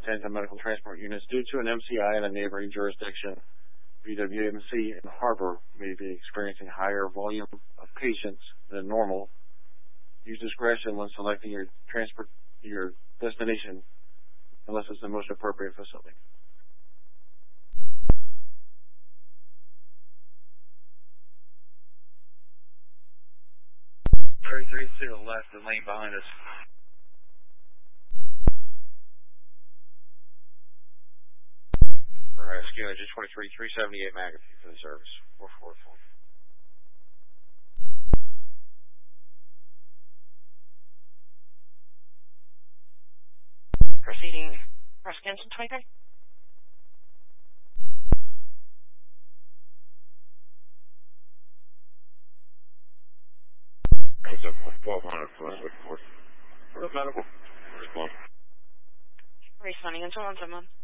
attend to medical transport units due to an MCI in a neighboring jurisdiction. VWMC and Harbor may be experiencing higher volume of patients than normal. Use discretion when selecting your destination unless it's the most appropriate facility. Three to the left, the lane behind us. Rescue engine 23, 378 McAfee for the service. 444. Proceeding. Rescue engine 23. What's up? 1200 plus with medical. Respond. Responding into 171.